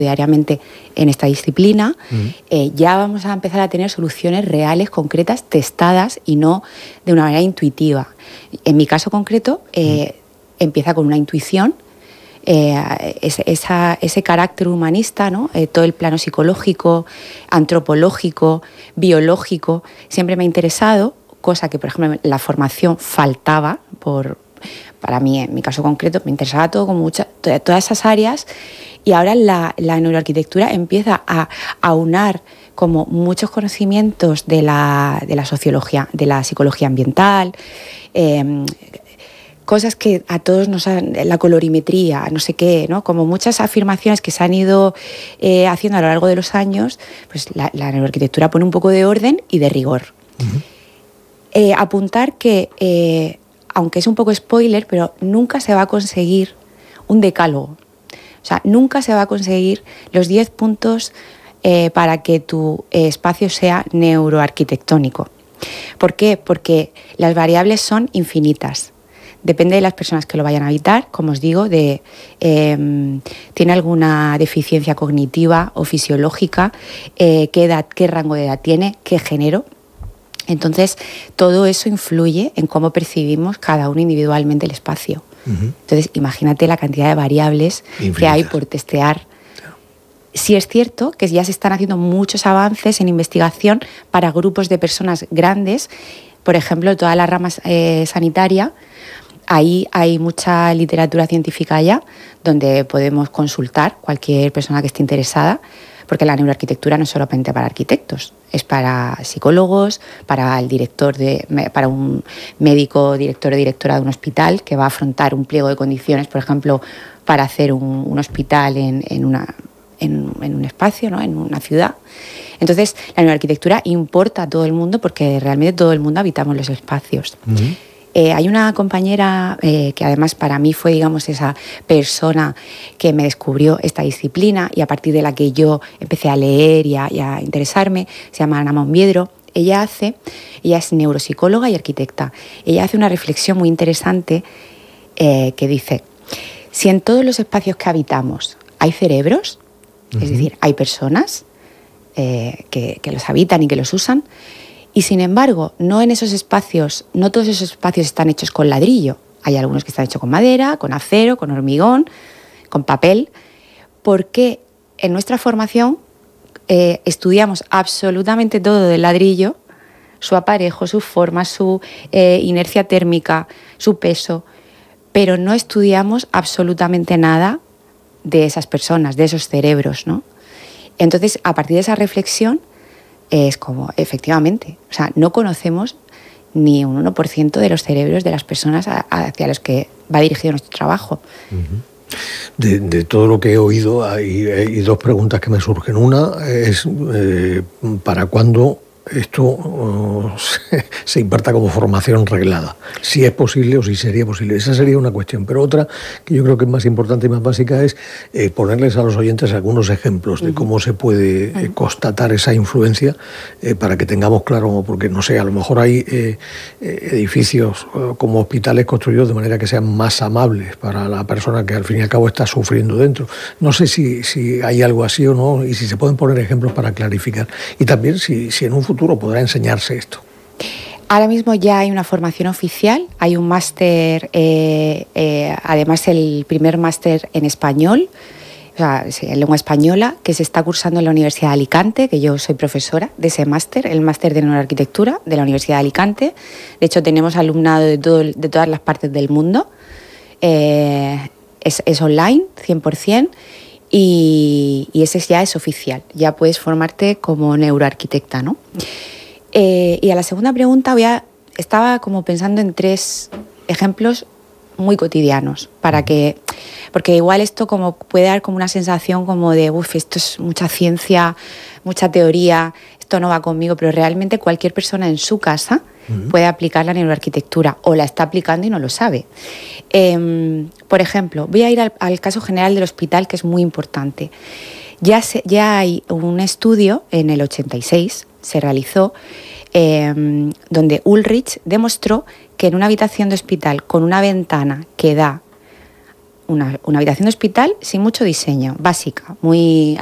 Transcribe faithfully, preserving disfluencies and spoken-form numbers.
diariamente en esta disciplina, uh-huh. eh, ya vamos a empezar a tener soluciones reales, concretas, testadas y no de una manera intuitiva. En mi caso concreto, eh, uh-huh. empieza con una intuición, eh, ese, esa, ese carácter humanista, ¿no? eh, todo el plano psicológico, antropológico, biológico, siempre me ha interesado, cosa que, por ejemplo, la formación faltaba por... Para mí, en mi caso concreto, me interesaba todo con mucha, todas esas áreas, y ahora la, la neuroarquitectura empieza a aunar como muchos conocimientos de la, de la sociología, de la psicología ambiental, eh, cosas que a todos nos han, la colorimetría, no sé qué, ¿no? Como muchas afirmaciones que se han ido eh, haciendo a lo largo de los años, pues la, la neuroarquitectura pone un poco de orden y de rigor. Uh-huh. Eh, apuntar que... Eh, aunque es un poco spoiler, pero nunca se va a conseguir un decálogo. O sea, nunca se va a conseguir los diez puntos eh, para que tu eh, espacio sea neuroarquitectónico. ¿Por qué? Porque las variables son infinitas. Depende de las personas que lo vayan a habitar, como os digo, de eh, tiene alguna deficiencia cognitiva o fisiológica, eh, qué edad, qué rango de edad tiene, qué género. Entonces, todo eso influye en cómo percibimos cada uno individualmente el espacio. Uh-huh. Entonces, imagínate la cantidad de variables infinitas que hay por testear. Claro. Sí es cierto que ya se están haciendo muchos avances en investigación para grupos de personas grandes. Por ejemplo, toda la rama eh, sanitaria, ahí hay mucha literatura científica ya, donde podemos consultar cualquier persona que esté interesada, porque la neuroarquitectura no es solamente para arquitectos, es para psicólogos, para el director de, para un médico, director o directora de un hospital que va a afrontar un pliego de condiciones, por ejemplo, para hacer un, un hospital en, en, una, en, en un espacio, ¿no? En una ciudad. Entonces, la neuroarquitectura importa a todo el mundo porque realmente todo el mundo habitamos los espacios. Uh-huh. Eh, hay una compañera eh, que además para mí fue, digamos, esa persona que me descubrió esta disciplina y a partir de la que yo empecé a leer y a, y a interesarme, se llama Ana Monviedro. Ella hace, ella es neuropsicóloga y arquitecta. Ella hace una reflexión muy interesante eh, que dice, si en todos los espacios que habitamos hay cerebros, uh-huh. es decir, hay personas eh, que, que los habitan y que los usan, y sin embargo, no en esos espacios, no todos esos espacios están hechos con ladrillo. Hay algunos que están hechos con madera, con acero, con hormigón, con papel. Porque en nuestra formación eh, estudiamos absolutamente todo del ladrillo, su aparejo, su forma, su eh, inercia térmica, su peso, pero no estudiamos absolutamente nada de esas personas, de esos cerebros, ¿no? Entonces, a partir de esa reflexión, es como, efectivamente, o sea, no conocemos ni un uno por ciento de los cerebros de las personas hacia los que va dirigido nuestro trabajo. Uh-huh. De, de todo lo que he oído, hay, hay dos preguntas que me surgen. Una es, eh, ¿para cuándo esto uh, se, se imparta como formación reglada? Si es posible o si sería posible. Esa sería una cuestión. Pero otra, que yo creo que es más importante y más básica, es eh, ponerles a los oyentes algunos ejemplos de uh-huh. cómo se puede eh, uh-huh. constatar esa influencia eh, para que tengamos claro, porque no sé, a lo mejor hay eh, edificios eh, como hospitales construidos de manera que sean más amables para la persona que al fin y al cabo está sufriendo dentro. No sé si, si hay algo así o no y si se pueden poner ejemplos para clarificar. Y también si, si en un futuro podrá enseñarse esto. Ahora mismo ya hay una formación oficial, hay un máster, eh, eh, además el primer máster en español, o sea, en lengua española, que se está cursando en la Universidad de Alicante, que yo soy profesora de ese máster, el máster de neuroarquitectura de la Universidad de Alicante. De hecho, tenemos alumnado de, todo, de todas las partes del mundo. Eh, es, es online, cien por ciento, y, y ese ya es oficial. Ya puedes formarte como neuroarquitecta, ¿no? Eh, y a la segunda pregunta voy a, estaba como pensando en tres ejemplos muy cotidianos para que, porque igual esto como puede dar como una sensación como de uff, esto es mucha ciencia, mucha teoría, esto no va conmigo, pero realmente cualquier persona en su casa uh-huh. puede aplicar la neuroarquitectura o la está aplicando y no lo sabe. Eh, por ejemplo, voy a ir al, al caso general del hospital, que es muy importante. Ya, se, ya hay un estudio en el ochenta y seis, se realizó, eh, donde Ulrich demostró que en una habitación de hospital con una ventana que da una, una habitación de hospital sin mucho diseño, básica, muy